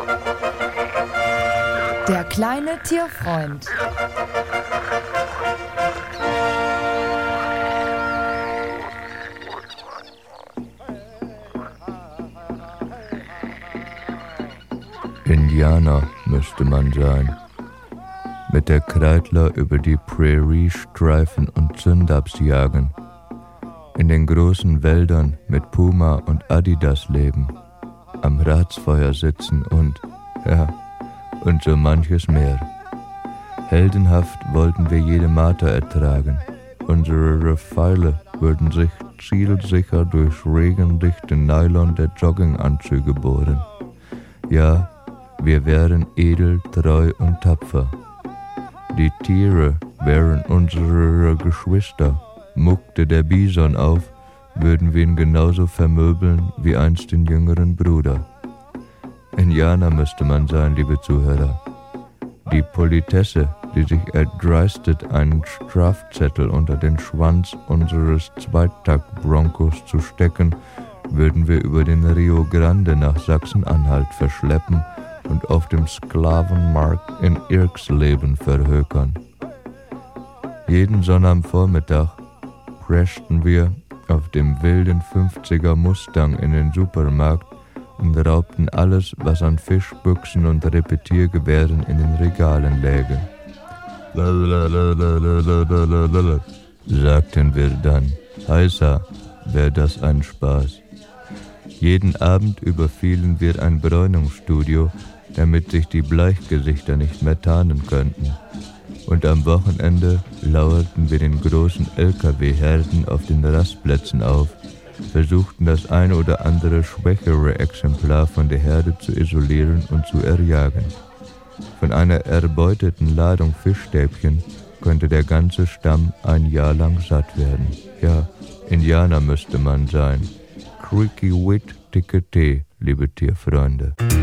Der kleine Tierfreund. Indianer müsste man sein. Mit der Kreidler über die Prärie streifen und Syndaps jagen. In den großen Wäldern mit Puma und Adidas leben. Am Ratsfeuer sitzen und so manches mehr. Heldenhaft wollten wir jede Marter ertragen. Unsere Pfeile würden sich zielsicher durchs regendichte Nylon der Jogginganzüge bohren. Ja, wir wären edel, treu und tapfer. Die Tiere wären unsere Geschwister. Muckte der Bison auf, würden wir ihn genauso vermöbeln wie einst den jüngeren Bruder. Indianer müsste man sein, liebe Zuhörer. Die Politesse, die sich erdreistet, einen Strafzettel unter den Schwanz unseres Zweitakt-Broncos zu stecken, würden wir über den Rio Grande nach Sachsen-Anhalt verschleppen und auf dem Sklavenmarkt in Irksleben verhökern. Jeden Sonnabendvormittag crashten wir auf dem wilden 50er Mustang in den Supermarkt und raubten alles, was an Fischbüchsen und Repetiergewehren in den Regalen läge. Sagten wir dann, heißer, wär das ein Spaß. Jeden Abend überfielen wir ein Bräunungsstudio, damit sich die Bleichgesichter nicht mehr tarnen könnten. Und am Wochenende lauerten wir den großen LKW-Herden auf den Rastplätzen auf, versuchten das eine oder andere schwächere Exemplar von der Herde zu isolieren und zu erjagen. Von einer erbeuteten Ladung Fischstäbchen könnte der ganze Stamm ein Jahr lang satt werden. Ja, Indianer müsste man sein. Creaky Wit, dicke Tee, liebe Tierfreunde.